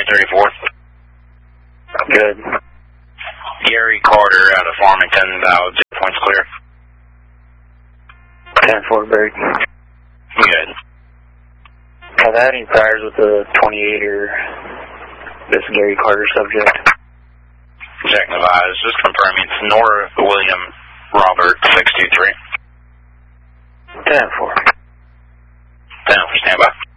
34th. Good. Gary Carter out of Farmington, about 0 points clear. 10-4, Barry. Good. Have I had any priors with the 28 or this Gary Carter subject? Jack Nevada, just confirming it's Nora William Robert 623. 10-4. 10-4, standby.